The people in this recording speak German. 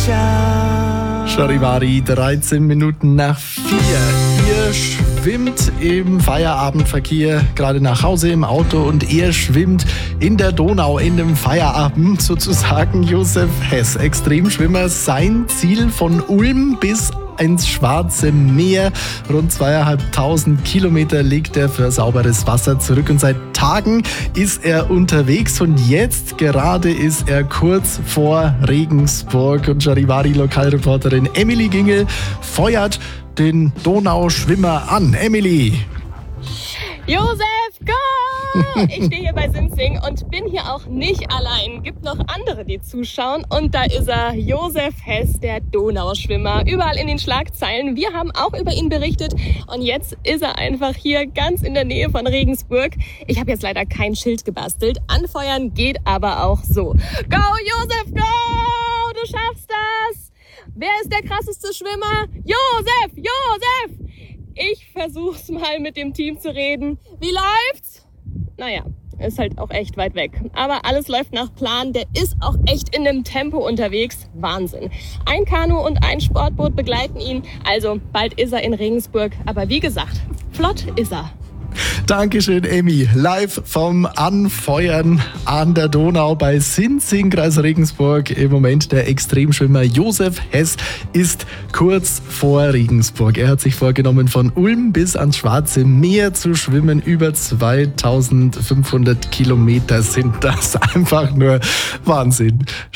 Charivari, 13 Minuten nach 4. Ihr schwimmt im Feierabendverkehr gerade nach Hause im Auto und er schwimmt in der Donau in dem Feierabend sozusagen. Josef Hess, Extremschwimmer, sein Ziel von Ulm bis ins Schwarze Meer. Rund 2.500 Kilometer legt er für sauberes Wasser zurück und seit Tagen ist er unterwegs und jetzt gerade ist er kurz vor Regensburg und Charivari-Lokalreporterin Emily Gingel feuert den Donauschwimmer an. Emily! Josef, go! Ich stehe hier bei Sinzing und bin hier auch nicht allein. Gibt noch andere, die zuschauen. Und da ist er, Josef Hess, der Donauschwimmer. Überall in den Schlagzeilen. Wir haben auch über ihn berichtet. Und jetzt ist er einfach hier ganz in der Nähe von Regensburg. Ich habe jetzt leider kein Schild gebastelt. Anfeuern geht aber auch so. Go, Josef, go! Du schaffst das! Wer ist der krasseste Schwimmer? Josef! Josef! Ich versuch's mal mit dem Team zu reden. Wie läuft's? Naja, ist halt auch echt weit weg. Aber alles läuft nach Plan. Der ist auch echt in einem Tempo unterwegs. Wahnsinn. Ein Kanu und ein Sportboot begleiten ihn. Also bald ist er in Regensburg. Aber wie gesagt, flott ist er. Dankeschön, Emmy. Live vom Anfeuern an der Donau bei Sinzing, Kreis Regensburg. Im Moment der Extremschwimmer Josef Hess ist kurz vor Regensburg. Er hat sich vorgenommen, von Ulm bis ans Schwarze Meer zu schwimmen. Über 2.500 Kilometer sind das. Einfach nur Wahnsinn.